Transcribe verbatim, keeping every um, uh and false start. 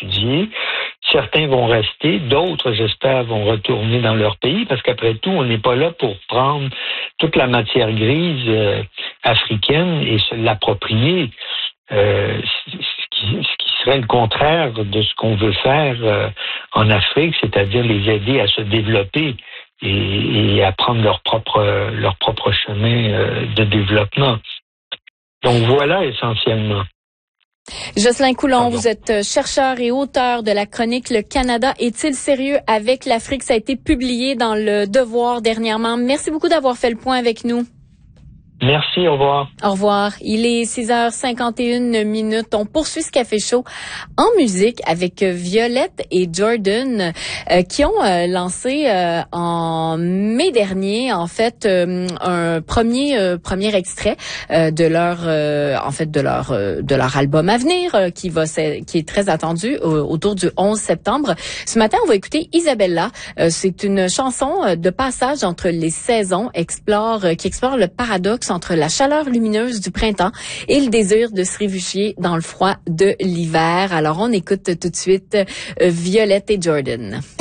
étudier. Certains vont rester, d'autres, j'espère, vont retourner dans leur pays, parce qu'après tout, on n'est pas là pour prendre toute la matière grise euh, africaine et se l'approprier, euh, ce, qui, ce qui serait le contraire de ce qu'on veut faire euh, en Afrique, c'est-à-dire les aider à se développer et, et à prendre leur propre leur propre chemin euh, de développement. Donc voilà essentiellement. Jocelyn Coulon, Pardon. vous êtes chercheur et auteur de la chronique Le Canada est-il sérieux avec l'Afrique? Ça a été publié dans Le Devoir dernièrement. Merci beaucoup d'avoir fait le point avec nous. Merci, au revoir. Au revoir. Il est six heures cinquante et une minutes. On poursuit ce café chaud en musique avec Violette et Jordan euh, qui ont euh, lancé euh, en mai dernier en fait euh, un premier euh, premier extrait euh, de leur euh, en fait de leur euh, de leur album à venir euh, qui va qui est très attendu euh, autour du onze septembre. Ce matin, on va écouter Isabella. Euh, c'est une chanson de passage entre les saisons, explore euh, qui explore le paradoxe entre la chaleur lumineuse du printemps et le désir de se réfugier dans le froid de l'hiver. Alors, on écoute tout de suite euh, Violette et Jordan.